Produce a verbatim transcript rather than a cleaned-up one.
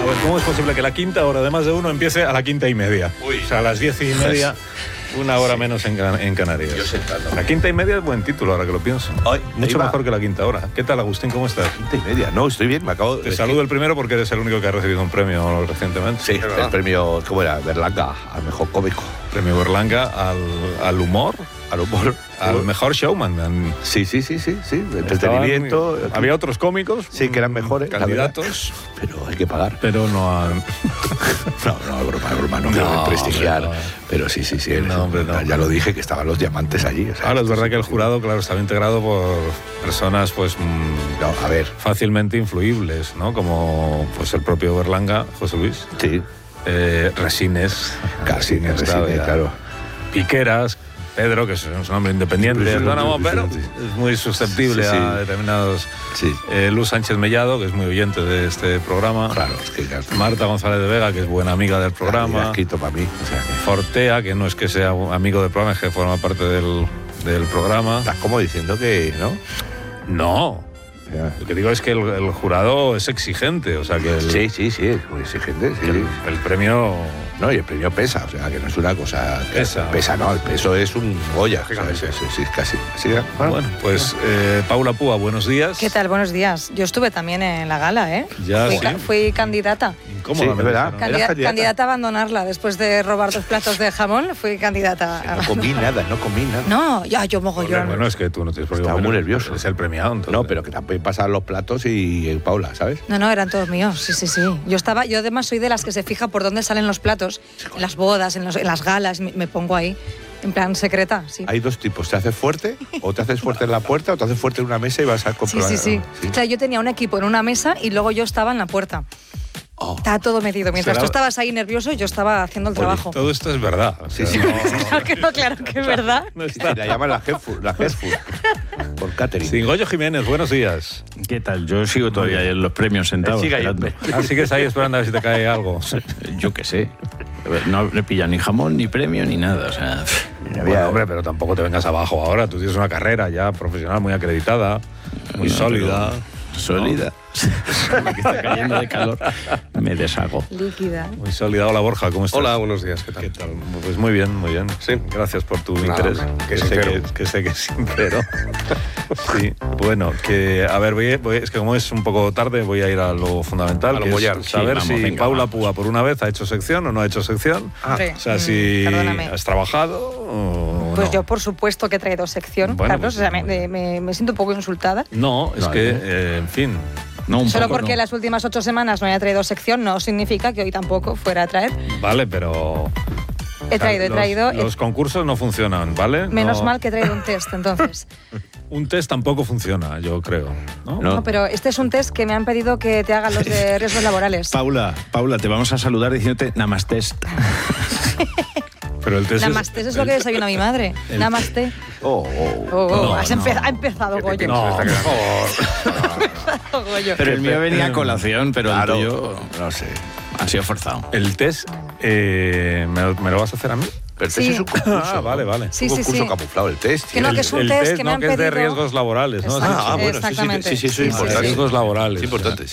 A ver, ¿cómo es posible que la quinta hora de más de uno empiece a la quinta y media? Uy. O sea, a las diez y media, una hora sí. menos en, en Canarias. Yo sentando. La quinta y media es buen título, ahora que lo pienso. Ay, Mucho iba. mejor que la quinta hora. ¿Qué tal, Agustín? ¿Cómo estás? Quinta y media. No, estoy bien, me acabo de... Te saludo el primero porque eres el único que ha recibido un premio recientemente. Sí, el premio, ¿cómo era? Berlanga, al mejor cómico. Premio Berlanga al, al humor. Al humor. Al mejor showman. Sí, sí, sí, sí, sí. Entretenimiento. Estaban, había otros cómicos. Sí, que eran mejores. Candidatos. Pero hay que pagar. Pero no han... No, no, es broma, es broma, no, no quiero prestigiar. No. Pero sí, sí, sí. No, hombre, no. Ya lo dije, que estaban los diamantes allí. O sea, ahora es verdad que el jurado, claro, estaba integrado por personas, pues... No, a ver. Fácilmente influibles, ¿no? Como, pues, el propio Berlanga, José Luis. Sí. Eh, Resines. Casi, Resines, Resines, claro. Piqueras. Pedro, que es un hombre independiente, sí, no, pero sí. es muy susceptible sí, sí. a determinados... Sí. Eh, Luz Sánchez Mellado, que es muy oyente de este programa. Claro, es que... Claro. Marta González de Vega, que es buena amiga del programa. Ha escrito para mí. O sea, que... Fortea, que no es que sea amigo del programa, es que forma parte del, del programa. Estás como diciendo que, ¿no? No. Ya. Lo que digo es que el, el jurado es exigente, o sea que... El, sí, sí, sí, es muy exigente. Sí. El, el premio... No, y el premio pesa, o sea, que no es una cosa... Pesa. Pesa, no, el peso es un Goya, ¿sabes? Sí, sí, sí, casi. Así, bueno, bueno, pues eh, Paula Púa, buenos días. ¿Qué tal? Buenos días. Yo estuve también en la gala, ¿eh? Ya, fui, sí. ca fui candidata. Incómoda, sí, ¿verdad? Candida candidata? candidata a abandonarla después de robar dos platos de jamón. Fui candidata a... No comí nada, no comí nada. No, ya, yo mogollón. Bueno, es que tú no tienes por qué... Estaba muy nervioso. Es el premiado, entonces. No, pero que también pasan los platos y, y Paula, ¿sabes? No, no, eran todos míos, sí, sí, sí. Yo estaba, yo además soy de las que se fija por dónde salen los platos, en las bodas, en, los, en las galas, me, me pongo ahí, en plan secreta, sí. Hay dos tipos, ¿te haces fuerte? O te haces fuerte en la puerta o te haces fuerte en una mesa y vas a comprar... Sí, sí, sí, sí. O sea, yo tenía un equipo en una mesa y luego yo estaba en la puerta. Oh. Estaba todo medido. Mientras ¿Será? Tú estabas ahí nervioso, yo estaba haciendo el Oye, trabajo. Todo esto es verdad. O sea, sí, sí. No... claro que no, claro que es verdad. No está. La llaman la Headfood, la Headfood, por catering. Sí, Goyo Jiménez, buenos días. ¿Qué tal? Yo sigo todavía en los premios sentados. Ah, sigues ahí esperando a ver si te cae algo. Yo qué sé. No le pillan ni jamón, ni premio, ni nada. O sea, bueno, hombre, pero tampoco te vengas abajo ahora. Tú tienes una carrera ya profesional muy acreditada, muy no, sólida. Sólida. ¿No? Que está cayendo de calor. Me deshago. Líquida. Muy sólida. Hola, Borja, ¿cómo estás? Hola, buenos días. ¿Qué tal? ¿Qué tal? Pues muy bien, muy bien. Sí. Gracias por tu Nada, interés. Hombre, que, sé que, que sé que es sincero. Sí. Bueno, que a ver, voy, voy, es que como es un poco tarde, voy a ir a lo fundamental, a lo que mollar. es saber sí, vamos, si venga, Paula vamos. Púa por una vez ha hecho sección o no ha hecho sección. Ah. O sea, si Perdóname. has trabajado o Pues no. yo, por supuesto, que he traído sección, bueno, Carlos. pues, o sea, me, me, me siento un poco insultada. No, es no, que, no. Eh, en fin... No, un Solo poco, porque no. las últimas ocho semanas no haya traído sección no significa que hoy tampoco fuera a traer. Vale, pero... He traído, he traído... Los, los concursos no funcionan, ¿vale? Menos no. mal que he traído un test, entonces. Un test tampoco funciona, yo creo. ¿no? No. no, pero este es un test que me han pedido que te hagan los de riesgos laborales. Paula, Paula, te vamos a saludar diciéndote Namastest. Pero el test Namaste, es, eso es lo que desayuna mi madre. El... Namaste. Oh, oh. oh, oh. No, Has no. empe ha empezado, Goyo. No, por favor. Goyo. Pero el mío venía a colación, pero claro, el tuyo... no sé. Ha sido forzado. El test, eh, ¿me, ¿me lo vas a hacer a mí? Pero el Sí. test es un concurso. Ah, vale, vale. Sí, un sí, concurso sí. camuflado, el test. Que no, el, que es un el test test que no, me han que es de pedido. riesgos laborales, ¿no? Exacto. Ah, bueno, Exactamente. sí, sí, sí, sí, Sí, eso es sí, importante. sí. Riesgos laborales. Es importante,